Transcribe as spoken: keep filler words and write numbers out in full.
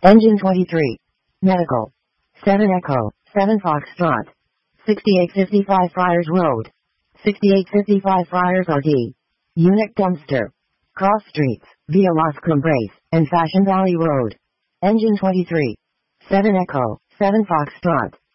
Engine twenty-three. Medical. seven Echo, seven Foxtrot. sixty-eight fifty-five Friars Road. sixty-eight fifty-five Friars R D. Unit Dumpster. Cross Streets, via Las Cumbres, and Fashion Valley Road. Engine twenty-three. seven Echo, seven Foxtrot.